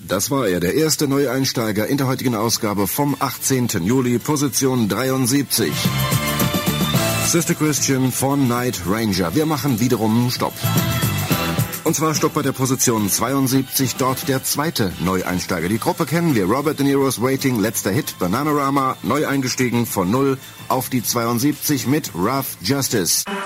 Das war er, der erste Neueinsteiger in der heutigen Ausgabe vom 18. Juli, Position 73. Sister Christian von Night Ranger. Wir machen wiederum Stopp. Und zwar Stopp bei der Position 72, dort der zweite Neueinsteiger. Die Gruppe kennen wir, Robert De Niro's Waiting, letzter Hit, Bananarama, neu eingestiegen von 0 auf die 72 mit Rough Justice.